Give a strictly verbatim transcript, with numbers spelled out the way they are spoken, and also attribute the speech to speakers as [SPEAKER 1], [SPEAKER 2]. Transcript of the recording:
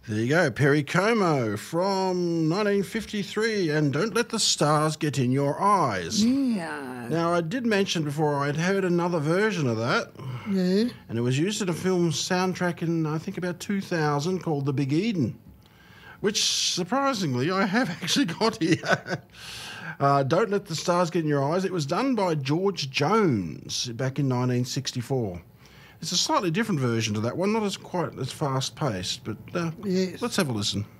[SPEAKER 1] There you go, Perry Como from nineteen fifty-three, and Don't Let the Stars Get in Your Eyes.
[SPEAKER 2] Yeah.
[SPEAKER 1] Now, I did mention before I'd heard another version of that.
[SPEAKER 2] Yeah.
[SPEAKER 1] And it was used in a film soundtrack in, I think, about two thousand called The Big Eden, which, surprisingly, I have actually got here. uh, Don't Let the Stars Get in Your Eyes. It was done by George Jones back in nineteen sixty-four. It's a slightly different version to that one, not as quite as fast-paced, but uh,
[SPEAKER 2] Yes.
[SPEAKER 1] let's have a listen.